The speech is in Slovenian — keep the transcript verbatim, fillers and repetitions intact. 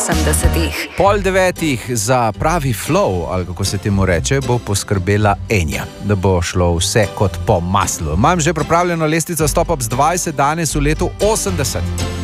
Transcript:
osemdesetih. Pol devetih za pravi flow, ali kako se temu reče, bo poskrbela Enja, da bo šlo vse kot po maslu. Imam že pripravljeno lestvico Stop Up z dvajset danes v letu osemdeset.